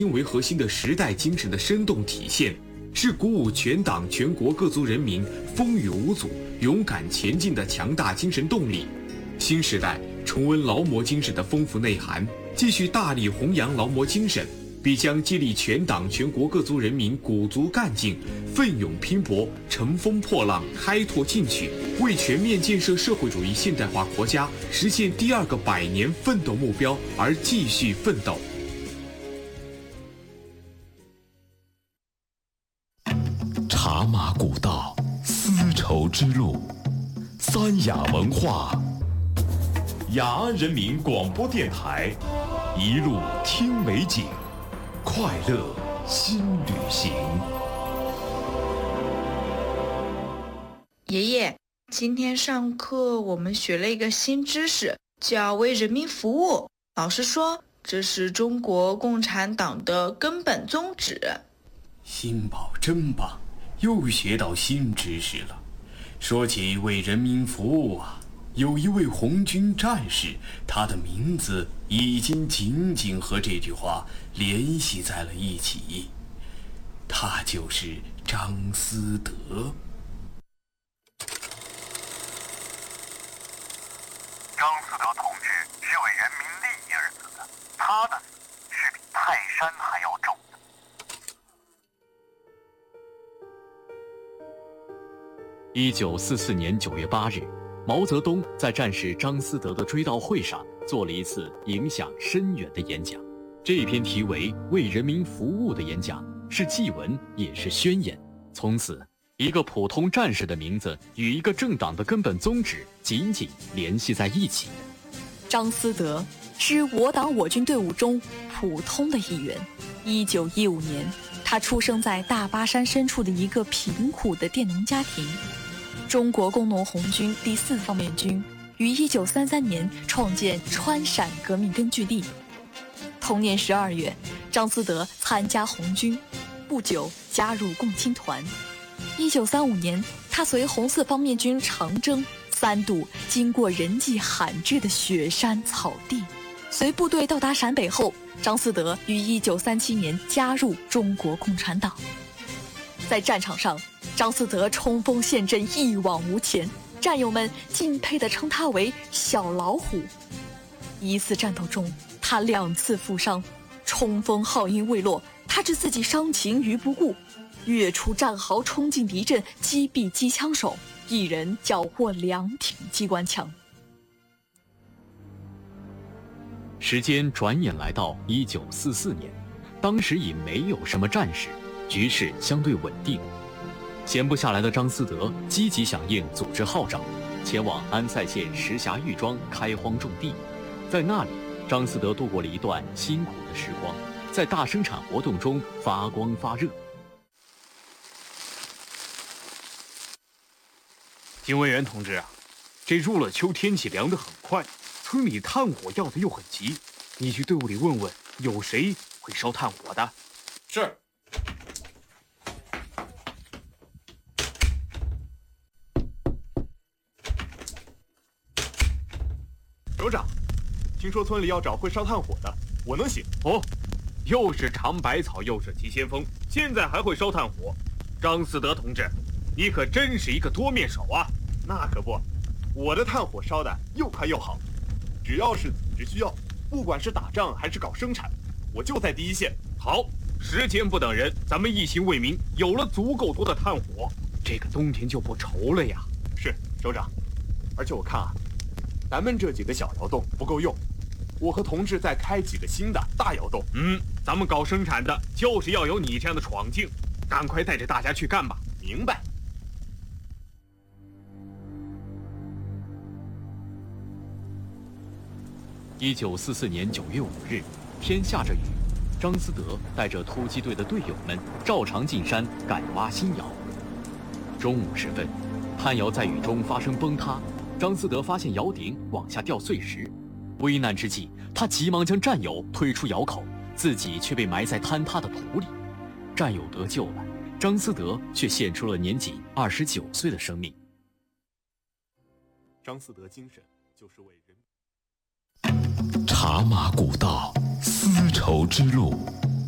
为核心的时代精神的生动体现，是鼓舞全党全国各族人民风雨无阻、勇敢前进的强大精神动力。新时代重温劳模精神的丰富内涵，继续大力弘扬劳模精神，必将激励全党全国各族人民鼓足干劲，奋勇拼搏，乘风破浪，开拓进取，为全面建设社会主义现代化国家，实现第2个100年奋斗目标而继续奋斗。 茶马古道，丝绸之路，三雅文化，雅安人民广播电台，一路听美景，快乐新旅行。 爷爷，今天上课我们学了一个新知识，叫为人民服务。老师说，这是中国共产党的根本宗旨。 新宝真棒，又学到新知识了。说起为人民服务啊，有一位红军战士，他的名字已经紧紧和这句话联系在了一起，他就是张思德。 张思德同志是为人民利益而死的，他的死是比泰山还要重的。 1944年9月8日，毛泽东在战士张思德的追悼会上做了一次影响深远的演讲。这篇题为《为人民服务》的演讲是祭文，也是宣言。从此，一个普通战士的名字与一个政党的根本宗旨紧紧联系在一起。 张思德是我党我军队伍中普通的一员。1915年，他出生在大巴山深处的一个贫苦的佃农家庭。中国工农红军第4方面军于1933年创建川陕革命根据地。同年12月，张思德参加红军，不久加入共青团。1935年，他随红4方面军长征，3度经过人迹罕至的雪山草地。随部队到达陕北后，张思德于1937年加入中国共产党。在战场上，张思德冲锋陷阵，一往无前，战友们敬佩地称他为小老虎。一次战斗中，他2次负伤，冲锋号音未落，他置自己伤情于不顾，跃出战壕，冲进敌阵，击毙机枪手，一人缴获2挺机关枪。 时间转眼来到1944年，当时已没有什么战事，局势相对稳定。闲不下来的张思德积极响应组织号召，前往安塞县石匣峪庄开荒种地。在那里，张思德度过了一段辛苦的时光，在大生产活动中发光发热。 警卫员同志啊，这入了秋，天气凉得很快，村里炭火要的又很急，你去队伍里问问，有谁会烧炭火的？ 是。 首长，听说村里要找会烧炭火的，我能行。哦，又是尝百草，又是急先锋，现在还会烧炭火。张思德同志，你可真是一个多面手啊！那可不，我的炭火烧的又快又好，只要是组织需要，不管是打仗还是搞生产，我就在第一线。好，时间不等人，咱们一心为民，有了足够多的炭火，这个冬天就不愁了呀。是，首长。而且我看啊，咱们这几个小窑洞不够用，我和同志再开几个新的大窑洞。咱们搞生产的就是要有你这样的闯劲，赶快带着大家去干吧。明白。 1944年9月5日，天下着雨，张思德带着突击队的队友们照常进山改挖新窑。中午时分，炭窑在雨中发生崩塌，张思德发现窑顶往下掉碎石，危难之际，他急忙将战友推出窑口，自己却被埋在坍塌的土里。战友得救了，张思德却献出了年仅29岁的生命。 张思德精神就是为人。 茶马古道，丝绸之路，